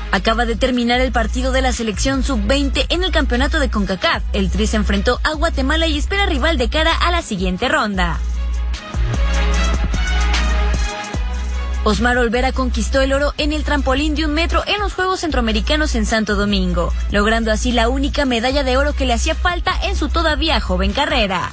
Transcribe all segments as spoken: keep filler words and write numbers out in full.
Acaba de terminar el partido de la selección sub veinte en el campeonato de CONCACAF. El Tri se enfrentó a Guatemala y espera rival de cara a la siguiente ronda. Osmar Olvera conquistó el oro en el trampolín de un metro en los Juegos Centroamericanos en Santo Domingo, logrando así la única medalla de oro que le hacía falta en su todavía joven carrera.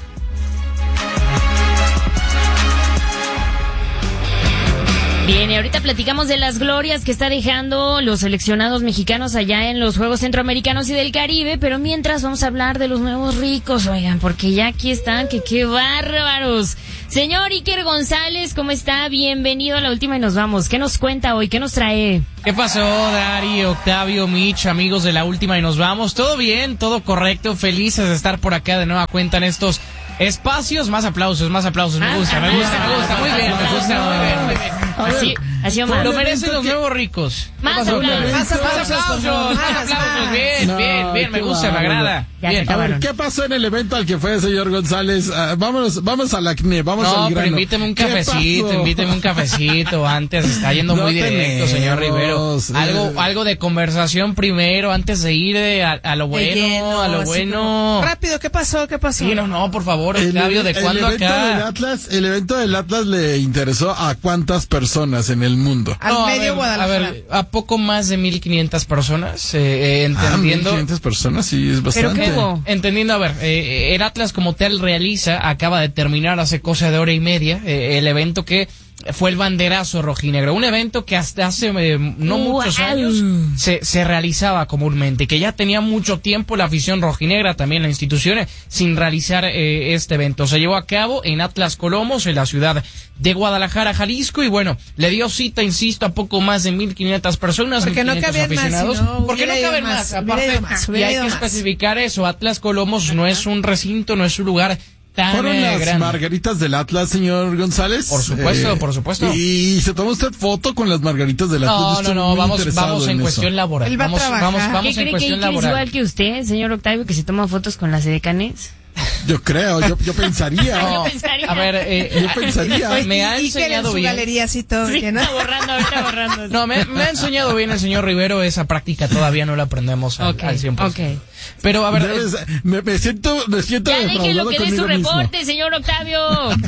Bien, y ahorita platicamos de las glorias que está dejando los seleccionados mexicanos allá en los Juegos Centroamericanos y del Caribe, pero mientras vamos a hablar de los nuevos ricos, oigan, porque ya aquí están, que qué bárbaros. Señor Iker González, ¿cómo está? Bienvenido a La Última y nos vamos. ¿Qué nos cuenta hoy? ¿Qué nos trae? ¿Qué pasó, Dari, Octavio, Mitch, amigos de La Última y nos vamos? ¿Todo bien? ¿Todo correcto? Felices de estar por acá de nueva cuenta en estos espacios. Más aplausos, más aplausos. Me gusta, me gusta, me gusta. Muy bien, me gusta, muy bien, muy bien. Así, así Omar. Lo merecen los nuevos ricos. Más aplausos. Más aplausos, más aplausos. Bien, No, bien, bien, me qué gusta, me bárbaro. agrada. Ya se Bien. A ver, acabaron. ¿qué pasó en el evento al que fue, señor González? Ah, vámonos, vamos al acné, vamos No, al grano. pero invíteme un ¿Qué cafecito, pasó? invíteme un cafecito antes, está yendo No muy directo, tenemos, señor Rivero. eh. Algo, algo de conversación primero, antes de ir eh, a, a lo bueno, lleno, a lo así bueno. como, rápido, ¿qué pasó? ¿Qué pasó? Sí, no, no, por favor, El, Octavio, ¿de el cuándo evento del acá? Atlas, el evento del Atlas le interesó a cuántas personas en el mundo. Al No, a medio ver, Guadalajara. A ver, a poco más de mil quinientas personas, eh, eh, Ah, mil entendiendo. quinientas personas, sí, es ¿Pero bastante. qué hubo? Entendiendo, a ver, eh, el Atlas como tal realiza, acaba de terminar hace cosa de hora y media, eh, el evento que fue el banderazo rojinegro, un evento que hasta hace eh, no Wow. muchos años se, se realizaba comúnmente, y que ya tenía mucho tiempo la afición rojinegra, también la institución, eh, sin realizar eh, este evento. Se llevó a cabo en Atlas Colomos, en la ciudad de Guadalajara, Jalisco, y bueno, le dio cita, insisto, a poco más de mil quinientas personas, Porque no mil quinientos cabían más, aficionados, si no, porque no hubiera ido caben más, más, hubiera aparte, ido más, y hubiera hay ido que más. especificar eso, Atlas Colomos no es un recinto, no es un lugar tan ¿Fueron eh, las grande. margaritas del Atlas, señor González? Por supuesto, por supuesto. ¿Y se tomó usted foto con las margaritas del Atlas? No, Yo no, estoy no, muy vamos, interesado vamos en eso. cuestión laboral. Él va a Vamos, trabajar. vamos, ¿Qué vamos en cree que cuestión Iker es igual laboral. que usted, señor Octavio, que se toma fotos con las edecanes? Yo creo, yo, yo pensaría. No, pensaría. a ver, eh, Yo pensaría. me ha Y que en enseñado su bien. galería así todo, Sí, que no. está borrando, ahorita borrando. No, me, me ha enseñado bien el señor Rivero, esa práctica todavía no la aprendemos al, Ok, al cien por ciento. ok. Pero a ver, eh, Debes- me, me siento, me siento Ya déjelo defraudado que dé su conmigo mismo. reporte, señor Octavio.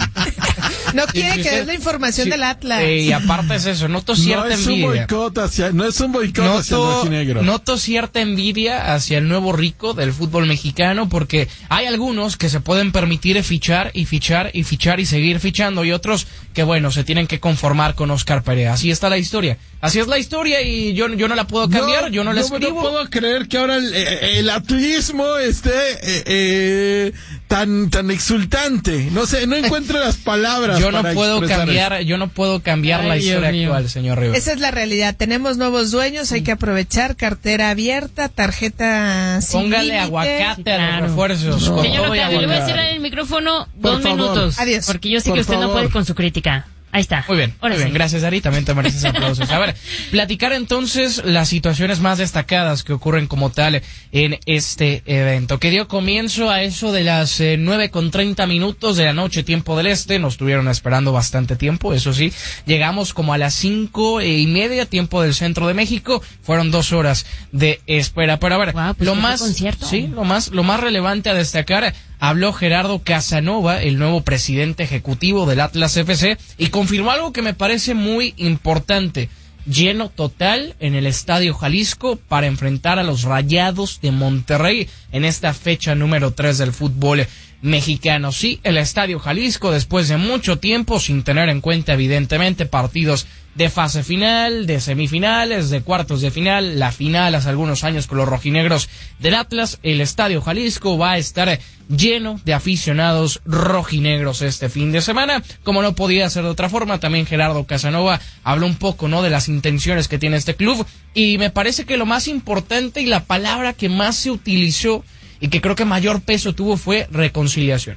No quiere si que usted- des la información sí, del Atlas. eh, y aparte es eso, noto cierta No es un envidia. boicot hacia, no es un boicot hacia el Noto, rojinegro. noto cierta envidia hacia el nuevo rico del fútbol mexicano, porque hay algunos que se pueden permitir fichar y fichar y fichar y seguir fichando, y otros que, bueno, se tienen que conformar con Oscar Perea. Así está la historia. Así es la historia y yo, yo no la puedo cambiar, yo no la no, escribo. No puedo creer que ahora el, eh, el atlismo esté eh, eh, tan tan exultante. No sé, no encuentro las palabras. Yo no para puedo expresar cambiar, eso. yo no puedo cambiar Ay, la Dios historia mío. actual, señor Rivera. Esa es la realidad. Tenemos nuevos dueños, hay que aprovechar. Cartera abierta, tarjeta sin Póngale límite. aguacate a Claro. los refuerzos. No. con Señor todo y Octavio, le voy a aguacate. cerrar el micrófono Por dos favor. minutos. Adiós. Porque yo sé Por que usted no favor. puede con su crítica. Ahí está. Muy bien, Ahora muy bien, sí. gracias Ari, también te mereces aplausos. A ver, platicar entonces las situaciones más destacadas que ocurren como tal en este evento, que dio comienzo a eso de las eh, nueve con treinta minutos de la noche, tiempo del este. Nos estuvieron esperando bastante tiempo, eso sí, llegamos como a las cinco y media, tiempo del centro de México, fueron dos horas de espera. Pero a ver, Guau, pues lo qué más, concierto. sí, lo más, lo más relevante a destacar, habló Gerardo Casanova, el nuevo presidente ejecutivo del Atlas F C, y confirmó algo que me parece muy importante: lleno total en el Estadio Jalisco para enfrentar a los Rayados de Monterrey en esta fecha número tres del fútbol mexicano. Sí, el Estadio Jalisco, después de mucho tiempo, sin tener en cuenta evidentemente partidos de fase final, de semifinales, de cuartos de final, la final hace algunos años con los rojinegros del Atlas, el Estadio Jalisco va a estar lleno de aficionados rojinegros este fin de semana. Como no podía ser de otra forma, también Gerardo Casanova habló un poco, ¿no?, de las intenciones que tiene este club, y me parece que lo más importante y la palabra que más se utilizó y que creo que mayor peso tuvo fue reconciliación.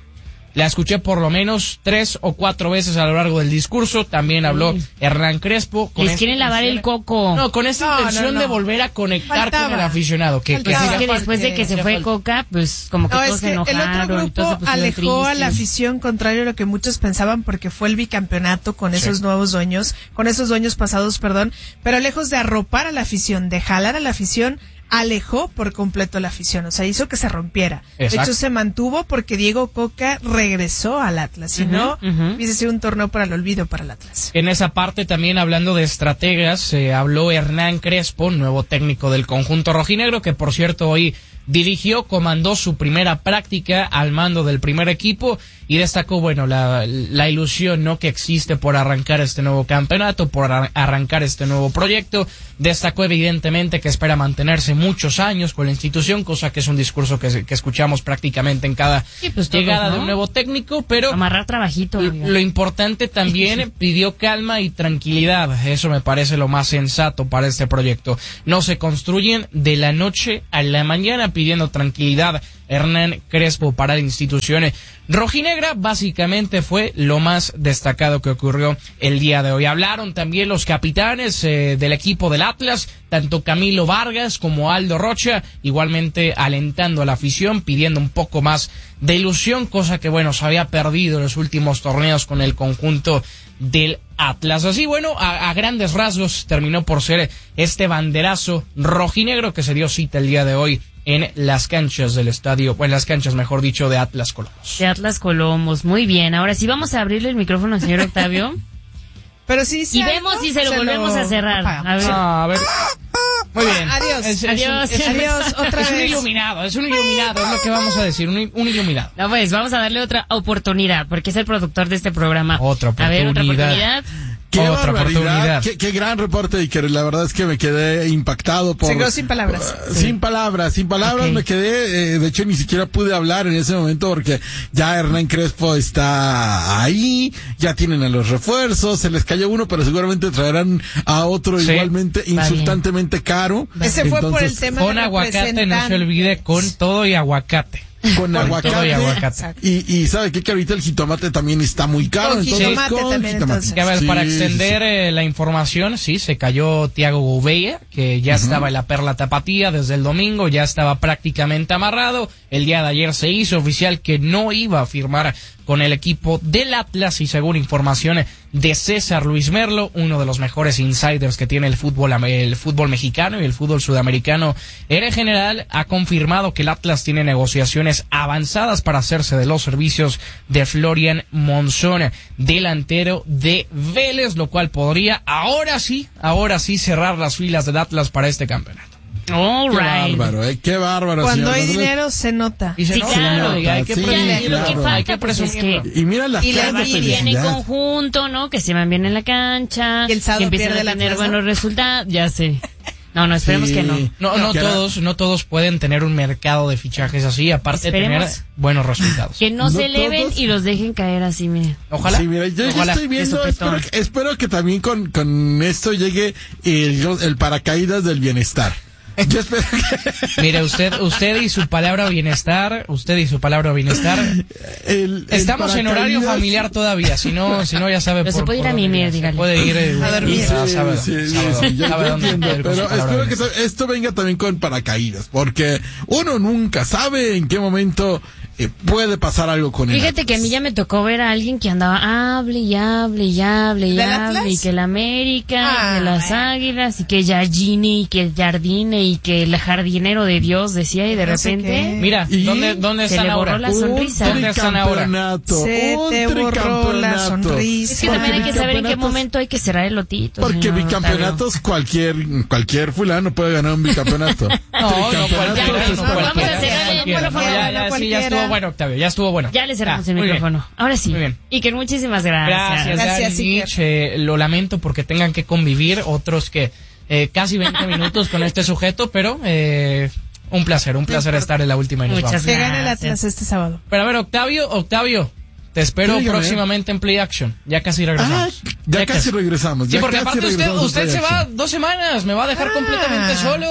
La escuché por lo menos tres o cuatro veces a lo largo del discurso. También habló sí. Hernán Crespo. Con Les quieren lavar el coco. No, con esta no, intención no, no. de volver a conectar Faltaba. con el aficionado. Que, pues que es que después de que se fue Coca, pues como que no, todos es se que enojaron. El otro grupo alejó tristes. a la afición, contrario a lo que muchos pensaban, porque fue el bicampeonato con esos sí. nuevos dueños, con esos dueños pasados, perdón. Pero lejos de arropar a la afición, de jalar a la afición, alejó por completo la afición, o sea, hizo que se rompiera. Exacto. De hecho, se mantuvo porque Diego Coca regresó al Atlas, si uh-huh, no, uh-huh. hubiese sido un torneo para el olvido para el Atlas. En esa parte, también hablando de estrategas, se eh, habló Hernán Crespo, nuevo técnico del conjunto rojinegro, que por cierto hoy dirigió, comandó su primera práctica al mando del primer equipo y destacó, bueno, la, la ilusión, ¿no?, que existe por arrancar este nuevo campeonato, por ar- arrancar este nuevo proyecto. Destacó evidentemente que espera mantenerse muchos años con la institución, cosa que es un discurso que, que escuchamos prácticamente en cada sí, pues llegada todos, ¿no? de un nuevo técnico, pero amarrar trabajito. Lo, lo importante también, pidió calma y tranquilidad. Eso me parece lo más sensato para este proyecto. No se construyen de la noche a la mañana, pidiendo tranquilidad Hernán Crespo para la institución rojinegra. Básicamente fue lo más destacado que ocurrió el día de hoy. Hablaron también los capitanes eh, del equipo del Atlas, tanto Camilo Vargas como Aldo Rocha, igualmente alentando a la afición, pidiendo un poco más de ilusión, cosa que bueno, se había perdido en los últimos torneos con el conjunto del Atlas. Así, bueno, a, a grandes rasgos terminó por ser este banderazo rojinegro que se dio cita el día de hoy en las canchas del estadio, o en las canchas, mejor dicho, de Atlas Colomos. De Atlas Colomos, muy bien. Ahora sí vamos a abrirle el micrófono al señor Octavio. Pero sí, sí. Y vemos si se lo se volvemos lo... a cerrar. A ver. Ah, a ver. Muy bien. Adiós. Es, es adiós. Un, es, adiós. Otra es vez. un iluminado, es un iluminado, es lo que vamos a decir, un, un iluminado. No, pues vamos a darle otra oportunidad, porque es el productor de este programa. Otra oportunidad. A ver, otra oportunidad. Qué Otra oportunidad. Qué, qué gran reporte, y que la verdad es que me quedé impactado por... Se quedó sin palabras. Uh, sí. Sin palabras, sin palabras okay. me quedé, eh, de hecho ni siquiera pude hablar en ese momento porque ya Hernán Crespo está ahí, ya tienen a los refuerzos, se les cayó uno, pero seguramente traerán a otro sí. igualmente insultantemente caro. Ese fue por el tema con de aguacate, no se olvide, con todo y aguacate. Con aguacate, y aguacate. Y, y sabe qué, que ahorita el jitomate también está muy caro. Con entonces, jitomate con también, jitomate. entonces. Que, a ver, Sí, para sí, extender sí. Eh, la información, sí, se cayó Thiago Gouveia, que ya uh-huh. estaba en la Perla Tapatía desde el domingo, ya estaba prácticamente amarrado. El día de ayer se hizo oficial que no iba a firmar con el equipo del Atlas, y según información de César Luis Merlo, uno de los mejores insiders que tiene el fútbol, el fútbol mexicano y el fútbol sudamericano en general, ha confirmado que el Atlas tiene negociaciones avanzadas para hacerse de los servicios de Florian Monzón, delantero de Vélez, lo cual podría ahora sí, ahora sí cerrar las filas del Atlas para este campeonato. All Qué right. bárbaro, eh, qué bárbaro. Cuando hay Andrés. dinero se nota. Y se sí, nota, claro. Y hay que sí, presumirlo, claro. Lo que falta, hay que pues, es presumirlo. que... Y mira las Y caras les de va bien en felicidad. conjunto, ¿no? Que se van bien en la cancha. Y el sábado que empiezan pierde a la tener plaza. buenos resultados. Ya sé. No, no, esperemos Sí. que no. No, no Que era- todos, no todos pueden tener un mercado de fichajes así, aparte Esperemos. de tener buenos resultados. Que no, No se eleven todos. y los dejen caer así, mire. Ojalá. Sí, mira, yo, yo Ojalá. estoy viendo, de espero, sopetón. que- espero que también con, con esto llegue el, el paracaídas del bienestar. Yo espero que... Mire, usted, usted y su palabra bienestar, usted y su palabra bienestar. El, el Estamos en horario paracaídas- familiar todavía, si no, si no ya sabe Pero por se puede ir por a dónde mimir, ir. Se dígale. puede ir eh, A dormir. ya Sí, sabe, sí, sí, sabe sí, dónde- yo- sabe yo dónde entiendo, puede ir con pero su palabra espero que bienestar. to- esto venga también con paracaídas, porque uno nunca sabe en qué momento eh, puede pasar algo con él. Fíjate que a mí ya me tocó ver a alguien que andaba hable y hable y hable y ¿Del hable, Atlas? y que el América, Ah, y que las bueno. Águilas, y que Jardine, y que el Jardine, y que el jardinero de Dios decía, y de No sé repente qué. Mira, ¿Y? ¿dónde, dónde se están le borró ahora? la sonrisa. ¿Dónde están ahora? Tricampeonato, Se un te borró la tricampeonato. sonrisa. Es que también hay que saber en qué Bicampeonatos- momento hay que cerrar el lotito. Porque señor bicampeonatos cualquier cualquier fulano puede ganar un bicampeonato. No, no, Tricampeonatos cualquiera, es no, vamos a cualquiera, cerrar el cualquiera. micrófono. No, ya, No, ya, sí, ya cualquiera. estuvo bueno, Octavio, ya estuvo bueno. Ya le cerramos Ah, el muy bien. micrófono. Ahora sí. Muy bien. Y que muchísimas gracias. Gracias, Gracias, Dani Iker. Rich, eh, lo lamento porque tengan que convivir otros que eh, casi veinte minutos con este sujeto, pero eh, un placer, un placer estar en la última y nos Muchas vamos. Que gane el Gracias. Atlas este sábado. Pero a ver, Octavio, Octavio, te espero Dígame. próximamente en Play Action. Ya casi Ah, regresamos. ya, Ya casi casi. regresamos. Sí, ya porque casi aparte usted, regresamos a usted Play se va Action. dos semanas, me va a dejar Ah. completamente solo.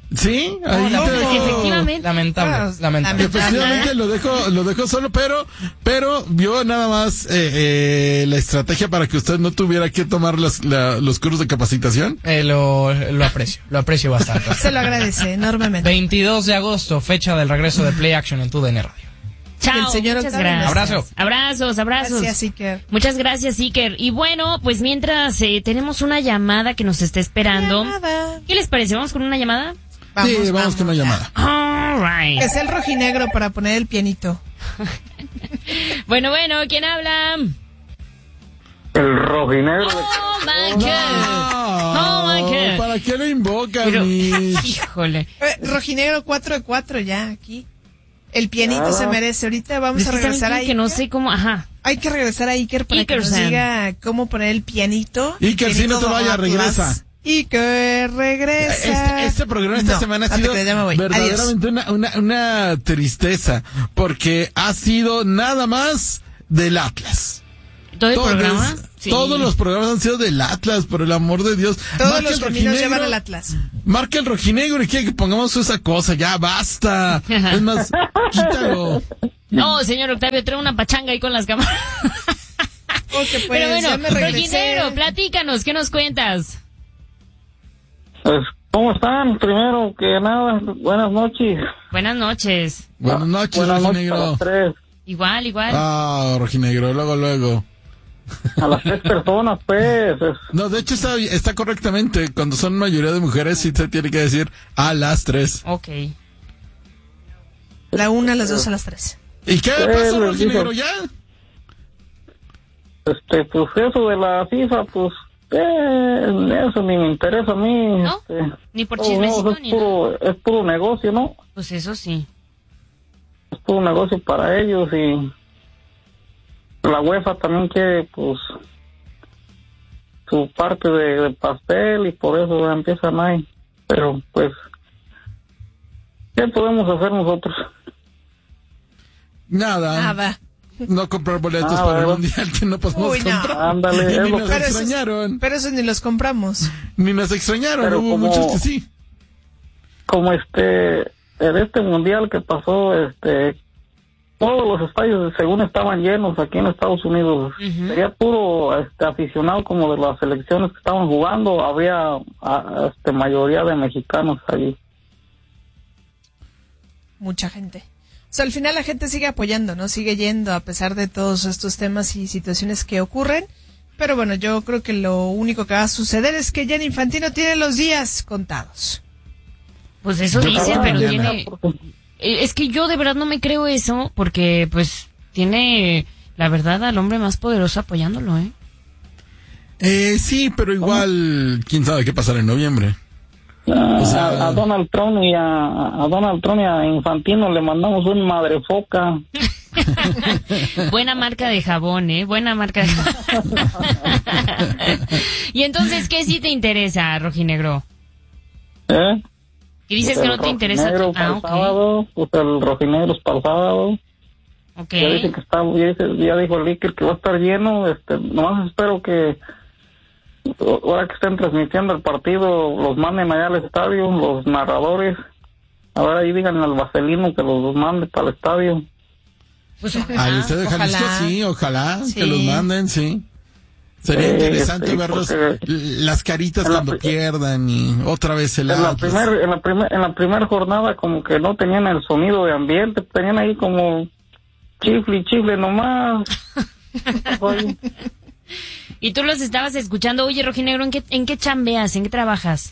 Sí, ahí no, te dejo. efectivamente. Lamentable, Ah, lamentable. Efectivamente lo dejo, lo dejo solo, pero, pero vio nada más eh, eh, la estrategia para que usted no tuviera que tomar los, la, los cursos de capacitación. Eh, lo, lo aprecio, lo aprecio bastante. Se lo agradece enormemente. veintidós de agosto, fecha del regreso de Play Action en tu D N Radio. Chao, El señor muchas Octavio gracias. Abrazo. Abrazos, abrazos. Gracias, Iker. Muchas gracias, Iker. Y bueno, pues mientras eh, tenemos una llamada que nos está esperando. Llamada. ¿Qué les parece? ¿Vamos con una llamada? Vamos, sí, vamos, con una llamada. All right. Es el rojinegro para poner el pianito. Bueno, bueno, ¿quién habla? El rojinegro de... Oh, my God. No, Oh, my God. ¿para qué lo invocan, Pero, Mitch? híjole. Eh, rojinegro cuatro de cuatro ya, aquí. El pianito Nada. se merece. Ahorita vamos Es a que regresar saben a que no Iker. sé cómo, ajá. Hay que regresar a Iker para Iker que nos Sam. diga cómo poner el pianito. Iker, si no te Pianito vayas, Atlas. regresa. Iker, regresa. Este, este programa esta No, semana ha no te sido creas, ya me voy. verdaderamente una, una, una tristeza, porque ha sido nada más del Atlas. ¿Todo el Todos- programa? Sí. Todos los programas han sido del Atlas, por el amor de Dios. Todos Marca los el caminos rojinegro, llevan al Atlas. Marca el rojinegro y quiere que pongamos esa cosa, ya basta. Es más, quítalo. No, señor Octavio, trae una pachanga ahí con las cámaras. Ok, pues, Pero bueno, ya me regresé. rojinegro, platícanos, ¿qué nos cuentas? Pues, ¿cómo están? Primero que nada, buenas noches. Buenas noches. Buenas noches, Buenas noches a rojinegro. las tres. Igual, igual. Ah, rojinegro, luego, luego. A las tres personas, pues. Es- No, de hecho está, está correctamente. Cuando son mayoría de mujeres, sí se tiene que decir a las tres. Ok. La una, las dos, a las tres. ¿Y qué Eh, pasó, les rojinegro, digo. ya? Este, pues eso de la FIFA, pues, eh, eso ni me interesa a mí. ¿No? Este, Ni por no, chismecito, no, es ni nada. puro, es puro negocio, ¿no? Pues eso sí. Es puro negocio para ellos y la UEFA también quiere, pues, su parte de, de pastel y por eso empiezan ahí. Pero, pues, ¿qué podemos hacer nosotros? Nada. Nada. No comprar boletos Ah, para el bueno. mundial que no podemos Uy, no. comprar. Ándale, Y es ni lo nos que- Pero eso- extrañaron. Pero eso ni los compramos. Ni nos extrañaron. Pero Hubo como- muchos que sí. Como este, en este mundial que pasó, este, todos los estadios según estaban llenos aquí en Estados Unidos. Ujú. Sería puro este, aficionado como de las selecciones que estaban jugando. Había a- este, mayoría de mexicanos allí. Mucha gente. O sea, al final la gente sigue apoyando, ¿no? Sigue yendo a pesar de todos estos temas y situaciones que ocurren. Pero bueno, yo creo que lo único que va a suceder es que Gianni Infantino tiene los días contados. Pues eso Yo dice, creo pero que tiene... Eh, Es que yo de verdad no me creo eso, porque pues tiene, la verdad, al hombre más poderoso apoyándolo, ¿eh? Eh, sí, pero igual, quién sabe qué pasará en noviembre. A, O sea- a Donald Trump y a, a Donald Trump y a Infantino le mandamos un madrefoca. Buena marca de jabón, ¿eh? Buena marca de jabón. Y entonces, ¿qué sí te interesa, rojinegro? ¿Eh? ¿Y dices Pues que el no te interesa? rojinegro para Ah, el ok. sábado, pues el rojinegro es para el sábado. Ok. Ya dice que está, ya, dice- ya dijo el Iker que va a estar lleno. Este, nomás espero que o- ahora que estén transmitiendo el partido los manden allá al estadio, los narradores. Ahora ahí digan al Vaselino que los mande para el estadio. Pues Al ojalá. estadio de Jalisco, ojalá. sí, ojalá Sí. que los manden, sí. Sería Sí, interesante sí, verlos, porque- las caritas en la cuando pri- pierdan y otra vez el En la Atlas. primer, en la primer, en la primera jornada como que no tenían el sonido de ambiente, tenían ahí como chifle, chifle nomás. Oye, Y tú los estabas escuchando. Oye, rojinegro, ¿en qué, en qué chambeas? ¿En qué trabajas?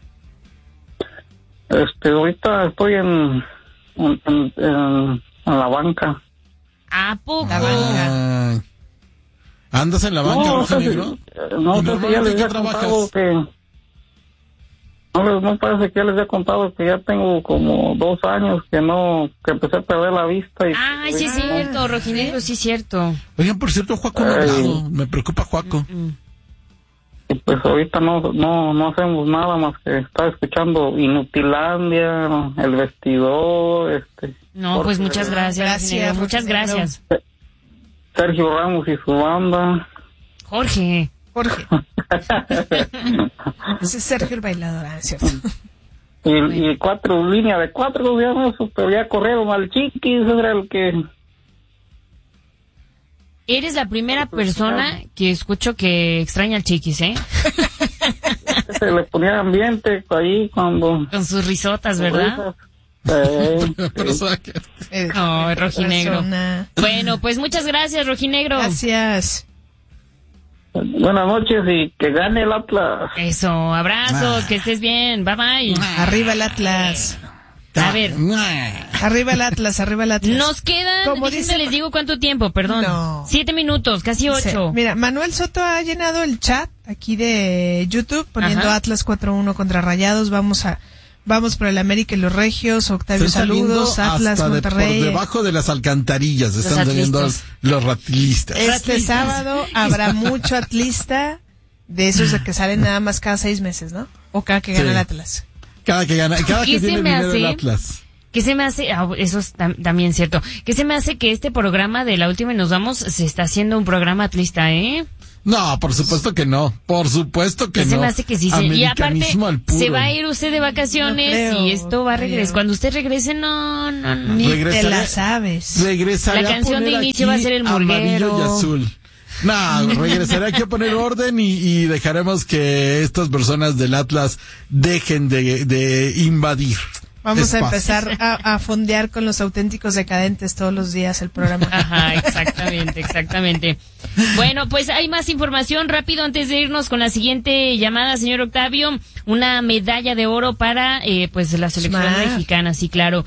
este, ahorita estoy en, en, en- en- en la banca. ¿A poco? La banca. Ah, ¿andas en la banca, no, sé si, rojinegro? no ¿Y sé si ya normalmente les qué había trabajas? contado que... No, les- no parece que ya les había contado que ya tengo como dos años que no, que empecé a perder la vista. Y Ay, sí es ahorita no. cierto, rojinegro, sí es cierto. Oigan, por cierto, Juaco no ha Ay. hablado. Me preocupa Juaco. Mm. Y pues ahorita no, no, no hacemos nada más que estar escuchando Inutilandia, El Vestidor, este... No, pues Jorge- muchas gracias, Gracias, rojinegro, muchas rojinegro. gracias. Sergio Ramos y su banda. Jorge. Jorge. Ese es Sergio el bailador, ah, es cierto. Y, y cuatro líneas de cuatro, ya no, pero ya corrieron al Chiquis, ese era el que... Eres la primera persona que escucho que extraña al Chiquis, ¿eh? Se le ponía ambiente ahí cuando... Con sus risotas, ¿verdad? Eh, Eh, No, rojinegro. persona. Bueno, pues muchas gracias, rojinegro. Gracias. Buenas noches y que gane el Atlas. Eso, abrazos, que estés bien, bye bye. Arriba el Atlas. A ver, Arriba el Atlas, arriba el Atlas. nos quedan, Como déjenme dice- les digo cuánto tiempo, perdón. No. Siete minutos, casi Dice, ocho. mira, Manuel Soto ha llenado el chat aquí de YouTube poniendo Ajá. Atlas cuatro uno contra Rayados. Vamos a vamos por el América y los Regios. Octavio, Están saliendo saludos. Atlas, hasta de- Monterrey. por debajo de las alcantarillas Los están saliendo atlistas. los ratilistas. Este Atlistas. sábado habrá mucho atlista de esos de que salen nada más cada seis meses, ¿no? O cada que gana Sí. el Atlas. Cada que gana, cada ¿Qué que se tiene me dinero hace? el Atlas. ¿Qué se me hace? Ah, eso es tam- también cierto. ¿Qué se me hace que este programa de La Última y Nos Vamos se está haciendo un programa atlista, eh? No, por supuesto que no. Por supuesto que ¿Qué no. se me hace que sí? se- Y aparte, Americanismo al puro. se va a ir usted de vacaciones No creo, y esto va a regresar. creo. Cuando usted regrese, no, no, no. Ni te Regresaré- la sabes. Regresaré La a canción de poner inicio va a aquí ser el amarillo murguero. y azul. No, regresaré aquí a poner orden y, y dejaremos que estas personas del Atlas dejen de, de invadir. Vamos a espacios. empezar a, a fondear con los auténticos decadentes todos los días el programa. Ajá, exactamente, exactamente. Bueno, pues hay más información rápido antes de irnos con la siguiente llamada, señor Octavio. Una medalla de oro para, eh, pues, la selección Smart. mexicana, sí, claro.